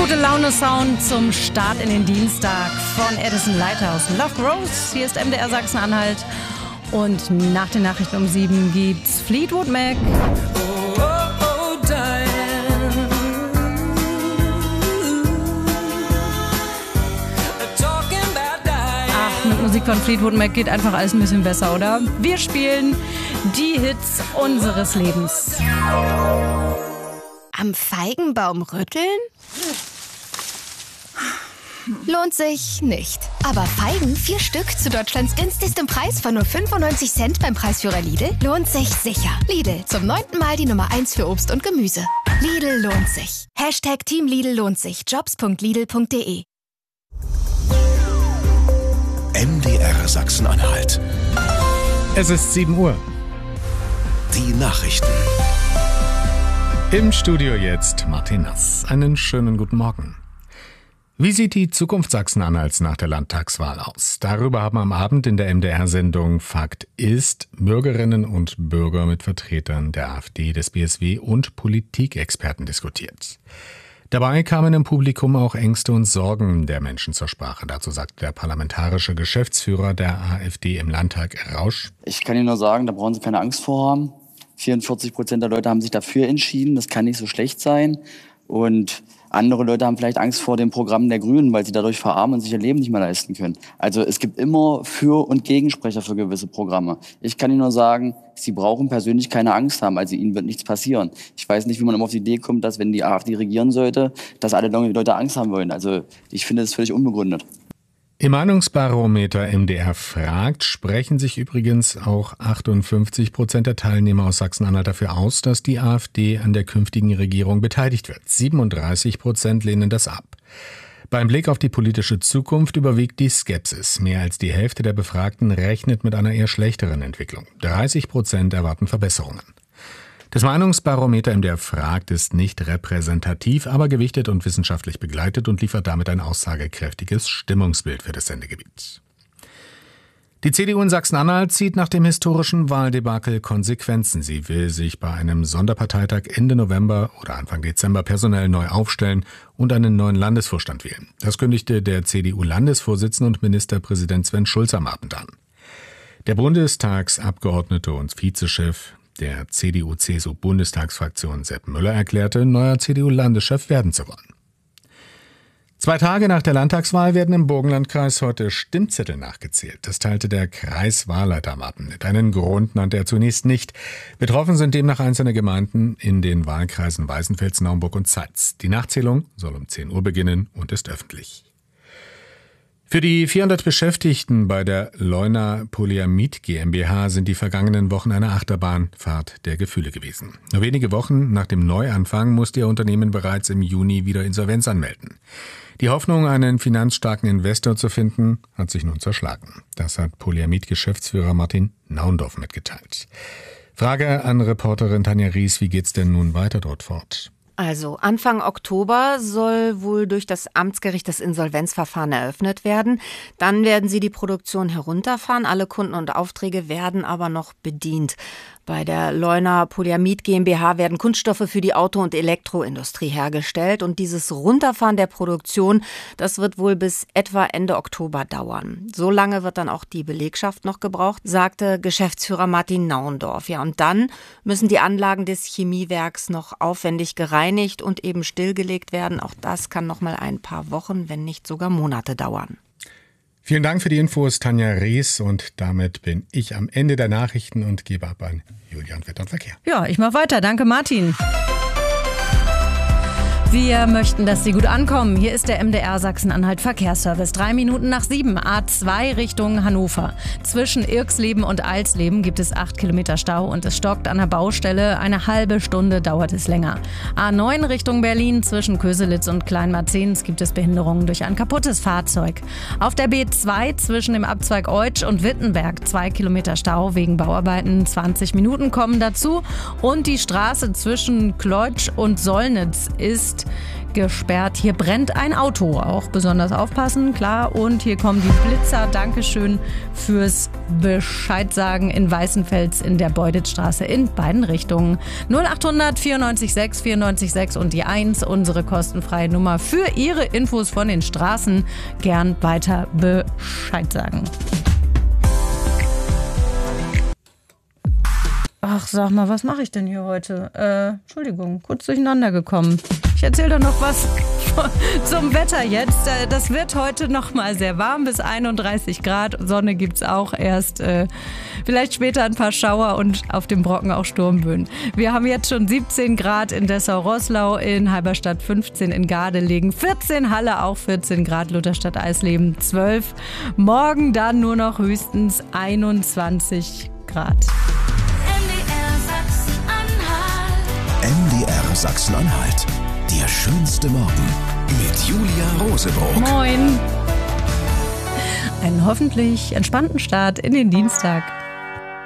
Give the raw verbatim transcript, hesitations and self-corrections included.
Gute Laune-Sound zum Start in den Dienstag von Edison Lighthouse. Love Grows, hier ist M D R Sachsen-Anhalt. Und nach den Nachrichten um sieben gibt's Fleetwood Mac. Oh, oh, oh, Diane. Ach, mit Musik von Fleetwood Mac geht einfach alles ein bisschen besser, oder? Wir spielen die Hits unseres Lebens. Am Feigenbaum rütteln? Lohnt sich nicht. Aber Feigen, vier Stück zu Deutschlands günstigstem Preis von nur fünfundneunzig Cent beim Preisführer Lidl, lohnt sich sicher. Lidl, zum neunten Mal die Nummer eins für Obst und Gemüse. Lidl lohnt sich. Hashtag Team Lidl lohnt sich. Jobs punkt lidl punkt de. M D R Sachsen-Anhalt. Es ist sieben Uhr. Die Nachrichten. Im Studio jetzt Martin Nass. Einen schönen guten Morgen. Wie sieht die Zukunft Sachsen-Anhalts nach der Landtagswahl aus? Darüber haben am Abend in der M D R-Sendung Fakt ist Bürgerinnen und Bürger mit Vertretern der AfD, des B S W und Politikexperten diskutiert. Dabei kamen im Publikum auch Ängste und Sorgen der Menschen zur Sprache. Dazu sagt der parlamentarische Geschäftsführer der AfD im Landtag, Rausch. Ich kann Ihnen nur sagen, da brauchen Sie keine Angst vor haben. vierundvierzig Prozent der Leute haben sich dafür entschieden. Das kann nicht so schlecht sein. Und andere Leute haben vielleicht Angst vor dem Programm der Grünen, weil sie dadurch verarmen und sich ihr Leben nicht mehr leisten können. Also es gibt immer Für- und Gegensprecher für gewisse Programme. Ich kann Ihnen nur sagen, Sie brauchen persönlich keine Angst haben. Also Ihnen wird nichts passieren. Ich weiß nicht, wie man immer auf die Idee kommt, dass wenn die AfD regieren sollte, dass alle Leute Angst haben wollen. Also ich finde das völlig unbegründet. Im Meinungsbarometer M D R fragt, sprechen sich übrigens auch achtundfünfzig Prozent der Teilnehmer aus Sachsen-Anhalt dafür aus, dass die AfD an der künftigen Regierung beteiligt wird. siebenunddreißig Prozent lehnen das ab. Beim Blick auf die politische Zukunft überwiegt die Skepsis. Mehr als die Hälfte der Befragten rechnet mit einer eher schlechteren Entwicklung. dreißig Prozent erwarten Verbesserungen. Das Meinungsbarometer M D R fragt ist nicht repräsentativ, aber gewichtet und wissenschaftlich begleitet und liefert damit ein aussagekräftiges Stimmungsbild für das Sendegebiet. Die C D U in Sachsen-Anhalt zieht nach dem historischen Wahldebakel Konsequenzen. Sie will sich bei einem Sonderparteitag Ende November oder Anfang Dezember personell neu aufstellen und einen neuen Landesvorstand wählen. Das kündigte der C D U-Landesvorsitzende und Ministerpräsident Sven Schulz am Abend an. Der Bundestagsabgeordnete und Vizechef der C D U-C S U-Bundestagsfraktion Sepp Müller erklärte, neuer C D U-Landeschef werden zu wollen. Zwei Tage nach der Landtagswahl werden im Burgenlandkreis heute Stimmzettel nachgezählt. Das teilte der Kreiswahlleiter am Abend mit. Einen Grund nannte er zunächst nicht. Betroffen sind demnach einzelne Gemeinden in den Wahlkreisen Weißenfels, Naumburg und Zeitz. Die Nachzählung soll um zehn Uhr beginnen und ist öffentlich. Für die vierhundert Beschäftigten bei der Leuna Polyamid GmbH sind die vergangenen Wochen eine Achterbahnfahrt der Gefühle gewesen. Nur wenige Wochen nach dem Neuanfang musste ihr Unternehmen bereits im Juni wieder Insolvenz anmelden. Die Hoffnung, einen finanzstarken Investor zu finden, hat sich nun zerschlagen. Das hat Polyamid-Geschäftsführer Martin Naundorf mitgeteilt. Frage an Reporterin Tanja Ries, wie geht's denn nun weiter dort fort? Also Anfang Oktober soll wohl durch das Amtsgericht das Insolvenzverfahren eröffnet werden. Dann werden sie die Produktion herunterfahren. Alle Kunden und Aufträge werden aber noch bedient. Bei der Leuna Polyamid GmbH werden Kunststoffe für die Auto- und Elektroindustrie hergestellt. Und dieses Runterfahren der Produktion, das wird wohl bis etwa Ende Oktober dauern. So lange wird dann auch die Belegschaft noch gebraucht, sagte Geschäftsführer Martin Naundorf. Ja, und dann müssen die Anlagen des Chemiewerks noch aufwendig gereinigt und eben stillgelegt werden. Auch das kann noch mal ein paar Wochen, wenn nicht sogar Monate dauern. Vielen Dank für die Infos, Tanja Ries. Und damit bin ich am Ende der Nachrichten und gebe ab an Julian Wetter und Verkehr. Ja, ich mache weiter. Danke, Martin. Wir möchten, dass Sie gut ankommen. Hier ist der M D R Sachsen-Anhalt Verkehrsservice. Drei Minuten nach sieben, A zwei Richtung Hannover. Zwischen Irxleben und Alsleben gibt es acht Kilometer Stau und es stockt an der Baustelle. Eine halbe Stunde dauert es länger. A neun Richtung Berlin. Zwischen Köselitz und Kleinmarzens gibt es Behinderungen durch ein kaputtes Fahrzeug. Auf der B zwei zwischen dem Abzweig Eutsch und Wittenberg zwei Kilometer Stau wegen Bauarbeiten. zwanzig Minuten kommen dazu. Und die Straße zwischen Kleutsch und Sollnitz ist gesperrt. Hier brennt ein Auto, auch besonders aufpassen, klar. Und hier kommen die Blitzer. Dankeschön fürs Bescheid sagen in Weißenfels in der Beuditstraße in beiden Richtungen. null achthundert vierundneunzig sechs vierundneunzig sechs und die eins, unsere kostenfreie Nummer für Ihre Infos von den Straßen. Gern weiter Bescheid sagen. Ach, sag mal, was mache ich denn hier heute? Äh, Entschuldigung, kurz durcheinander gekommen. Ich erzähle doch noch was zum Wetter jetzt. Das wird heute noch mal sehr warm, bis einunddreißig Grad. Sonne gibt's auch erst. Äh, vielleicht später ein paar Schauer und auf dem Brocken auch Sturmböen. Wir haben jetzt schon siebzehn Grad in Dessau-Roßlau, in Halberstadt fünfzehn, in Gardelegen vierzehn, Halle auch vierzehn Grad, Lutherstadt-Eisleben zwölf. Morgen dann nur noch höchstens einundzwanzig Grad. M D R Sachsen-Anhalt. Der schönste Morgen mit Julia Rosenbrock. Moin. Einen hoffentlich entspannten Start in den Dienstag.